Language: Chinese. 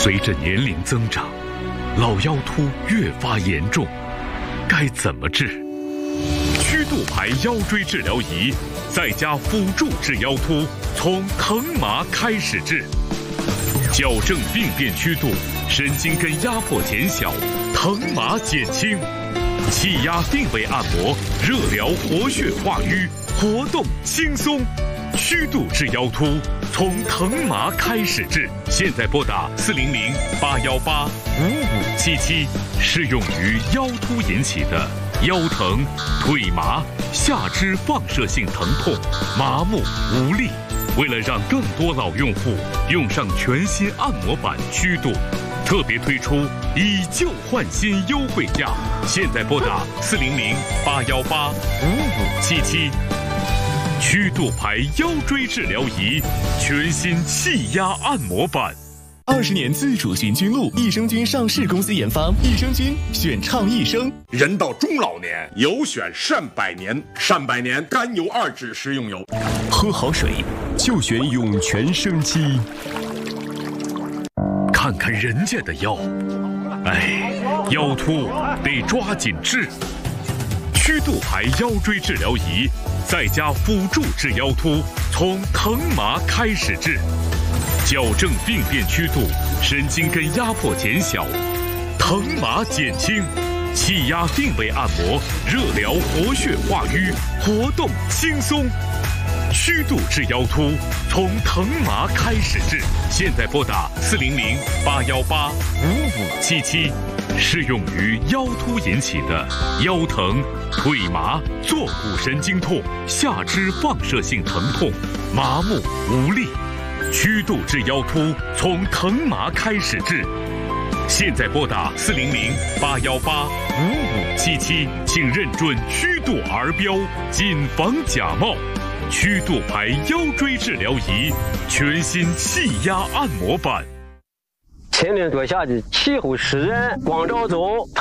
随着年龄增长，老腰突越发严重，该怎么治？曲度牌腰椎治疗仪在家辅助治腰突，从疼麻开始治，矫正病变曲度，神经根压迫减小，疼麻减轻，气压定位按摩，热疗活血化瘀，活动轻松。曲度治腰突，从疼麻开始治。现在拨打400-818-5577，适用于腰突引起的腰疼、腿麻、下肢放射性疼痛、麻木无力。为了让更多老用户用上全新按摩板曲度，特别推出以旧换新优惠价。现在拨打400-818-5577。曲度牌腰椎治疗仪，全新气压按摩板。 20年自主循菌露，益生菌上市公司研发，益生菌选畅益生。 人到中老年，有选善百年，善百年甘油2酯食用油。 喝好水就选涌泉生机。 看看人家的腰，腰突得抓紧治。曲度牌腰椎治疗仪，在家辅助治腰突，从疼麻开始治，矫正病变曲度，神经根压迫减小，疼麻减轻，气压定位按摩，热疗活血化瘀，活动轻松。曲度治腰突，从疼麻开始治。现在拨打400-818-5577，适用于腰突引起的腰疼、腿麻、坐骨神经痛、下肢放射性疼痛、麻木无力。曲度治腰突，从疼麻开始治。现在拨打400-818-5577，请认准曲度儿标，谨防假冒。曲度牌腰椎治疗仪，全新气压按摩板。 前年多下的气候湿润，光照足。